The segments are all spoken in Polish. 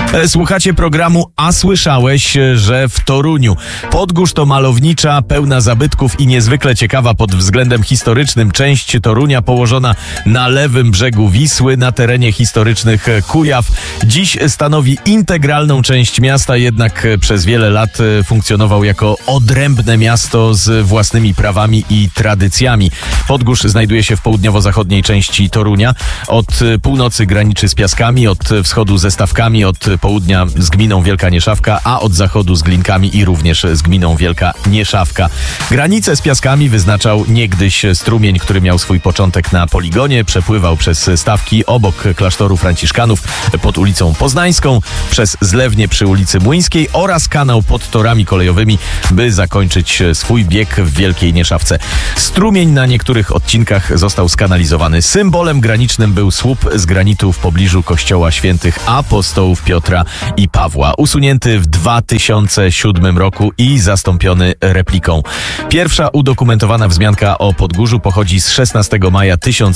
Słuchacie programu A słyszałeś, że w Toruniu? Podgórz to malownicza, pełna zabytków i niezwykle ciekawa pod względem historycznym część Torunia położona na lewym brzegu Wisły na terenie historycznych Kujaw. Dziś stanowi integralną część miasta, jednak przez wiele lat funkcjonował jako odrębne miasto z własnymi prawami i tradycjami. Podgórz znajduje się w południowo-zachodniej części Torunia. Od północy graniczy z Piaskami, od wschodu ze Stawkami, od południa z gminą Wielka Nieszawka, a od zachodu z Glinkami i również z gminą Wielka Nieszawka. Granicę z Piaskami wyznaczał niegdyś strumień, który miał swój początek na poligonie, przepływał przez Stawki obok klasztoru franciszkanów pod ulicą Poznańską, przez Zlewnię przy ulicy Młyńskiej oraz kanał pod torami kolejowymi, by zakończyć swój bieg w Wielkiej Nieszawce. Strumień na niektórych odcinkach został skanalizowany. Symbolem granicznym był słup z granitu w pobliżu kościoła świętych apostołów Piotra i Pawła, usunięty w 2007 roku i zastąpiony repliką. Pierwsza udokumentowana wzmianka o Podgórzu pochodzi z 16 maja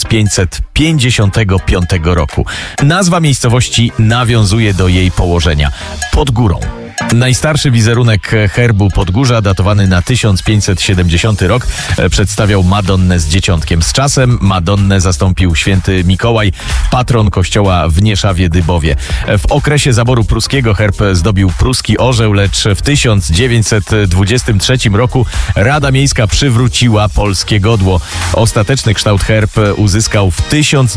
1555 roku. Nazwa miejscowości nawiązuje do jej położenia pod górą. Najstarszy wizerunek herbu Podgórza, datowany na 1570 rok, przedstawiał Madonnę z dzieciątkiem. Z czasem Madonnę zastąpił święty Mikołaj, patron kościoła w Nieszawie-Dybowie. W okresie zaboru pruskiego herb zdobił pruski orzeł, lecz w 1923 roku Rada Miejska przywróciła polskie godło. Ostateczny kształt herb uzyskał w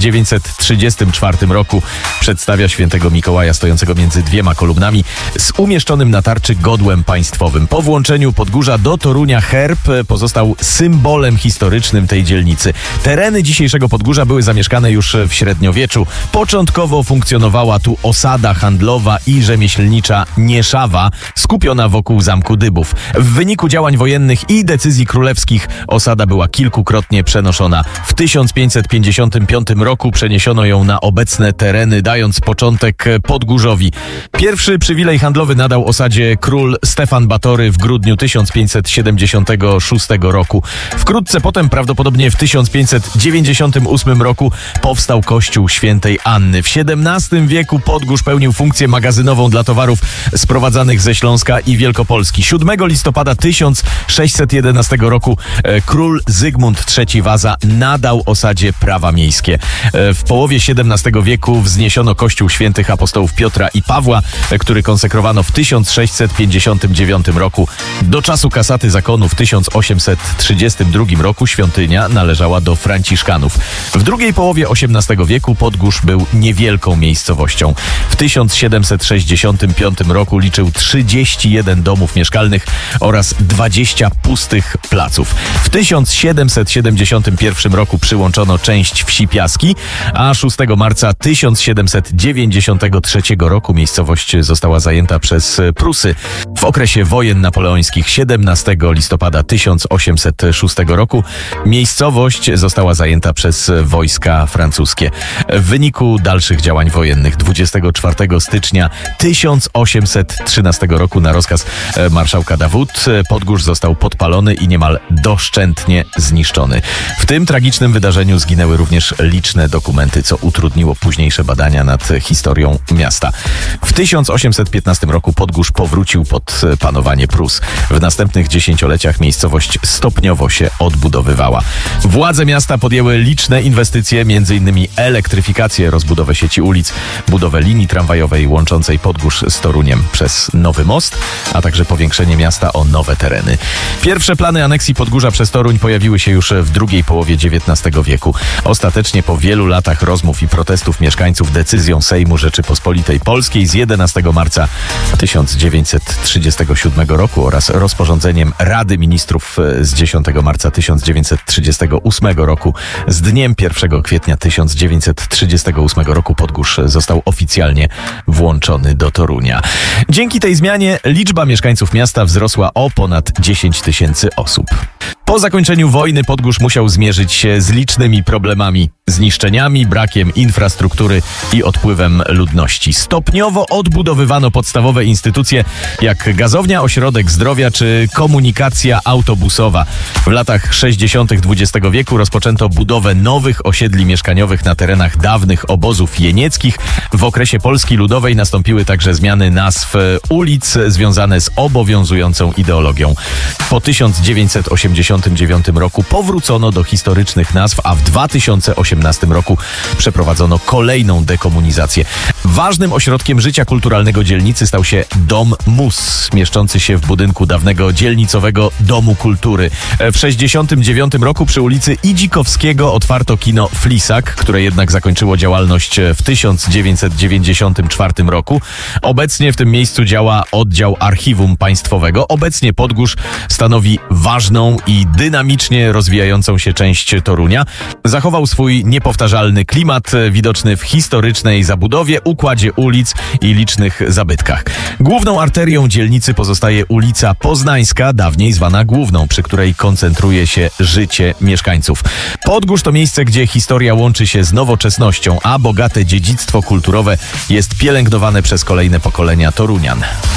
1934 roku. Przedstawia świętego Mikołaja stojącego między dwiema kolumnami z umieszczonym na tarczy godłem państwowym. Po włączeniu Podgórza do Torunia herb pozostał symbolem historycznym tej dzielnicy. Tereny dzisiejszego Podgórza były zamieszkane już w średniowieczu. Początkowo funkcjonowała tu osada handlowa i rzemieślnicza Nieszawa, skupiona wokół zamku Dybów. W wyniku działań wojennych i decyzji królewskich osada była kilkukrotnie przenoszona. W 1555 roku przeniesiono ją na obecne tereny, dając początek Podgórzowi. Pierwszy przywilej handlowy nadał osadzie król Stefan Batory w grudniu 1576 roku. Wkrótce potem, prawdopodobnie w 1598 roku, powstał kościół świętej Anny. W XVII wieku Podgórz pełnił funkcję magazynową dla towarów sprowadzanych ze Śląska i Wielkopolski. 7 listopada 1611 roku król Zygmunt III Waza nadał osadzie prawa miejskie. W połowie XVII wieku wzniesiono kościół świętych apostołów Piotra i Pawła, który konsekrowano w 1659 roku. Do czasu kasaty zakonu w 1832 roku świątynia należała do franciszkanów. W drugiej połowie XVIII wieku Podgórz był niewielką miejscowością. W 1765 roku liczył 31 domów mieszkalnych oraz 20 pustych placów. W 1771 roku przyłączono część wsi Piaski, a 6 marca 1793 roku miejscowość została zajęta przez Prusy. W okresie wojen napoleońskich 17 listopada 1806 roku miejscowość została zajęta przez wojska francuskie. W wyniku dalszych działań wojennych 24 stycznia 1813 roku na rozkaz marszałka Davout Podgórz został podpalony i niemal doszczętnie zniszczony. W tym tragicznym wydarzeniu zginęły również liczne dokumenty, co utrudniło późniejsze badania nad historią miasta. W 1815 roku Podgórz powrócił pod panowanie Prus. W następnych dziesięcioleciach miejscowość stopniowo się odbudowywała. Władze miasta podjęły liczne inwestycje, m.in. elektryfikację, rozbudowę sieci ulic, budowę linii tramwajowej łączącej Podgórz z Toruniem przez nowy most, a także powiększenie miasta o nowe tereny. Pierwsze plany aneksji Podgórza przez Toruń pojawiły się już w drugiej połowie XIX wieku. Ostatecznie po wielu latach rozmów i protestów mieszkańców decyzją Sejmu Rzeczypospolitej Polskiej z 11 marca 1937 roku oraz rozporządzeniem Rady Ministrów z 10 marca 1938 roku z dniem 1 kwietnia 1938 roku Podgórz został oficjalnie włączony do Torunia. Dzięki tej zmianie liczba mieszkańców miasta wzrosła o ponad 10 000 osób. Po zakończeniu wojny Podgórz musiał zmierzyć się z licznymi problemami, zniszczeniami, brakiem infrastruktury i odpływem ludności. Stopniowo odbudowywano podstawowe instytucje jak gazownia, ośrodek zdrowia czy komunikacja autobusowa. W latach 60. XX wieku rozpoczęto budowę nowych osiedli mieszkaniowych na terenach dawnych obozów jenieckich. W okresie Polski Ludowej nastąpiły także zmiany nazw ulic związane z obowiązującą ideologią. Po 1989 roku powrócono do historycznych nazw, a w 2018 roku przeprowadzono kolejną dekomunizację. Ważnym ośrodkiem życia kulturalnego dzielnicy stał się Dom Mus, mieszczący się w budynku dawnego dzielnicowego Domu Kultury. W 1969 roku przy ulicy Idzikowskiego otwarto kino Flisak, które jednak zakończyło działalność w 1994 roku. Obecnie w tym miejscu działa oddział Archiwum Państwowego. Obecnie Podgórz stanowi ważną i dynamicznie rozwijającą się część Torunia. Zachował swój niepowtarzalny klimat, widoczny w historycznej zabudowie, układzie ulic i licznych zabytkach. Główną arterią dzielnicy pozostaje ulica Poznańska, dawniej zwana Główną, przy której koncentruje się życie mieszkańców. Podgórz to miejsce, gdzie historia łączy się z nowoczesnością, a bogate dziedzictwo kulturowe jest pielęgnowane przez kolejne pokolenia Torunian.